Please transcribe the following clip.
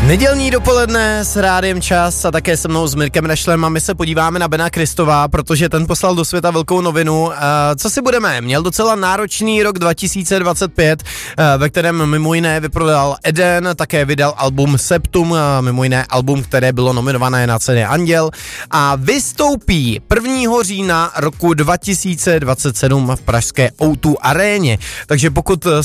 Nedělní dopoledne s Rádiem Čas a také se mnou s Mirkem Rešlem a my se podíváme na Bena Kristova, protože ten poslal do světa velkou novinu. Co si budeme? Měl docela náročný rok 2025, ve kterém mimo jiné vyprodal Eden, také vydal album Septum, mimo jiné album, které bylo nominované na ceně Anděl a vystoupí 1. října roku 2027 v pražské O2 aréně. Takže pokud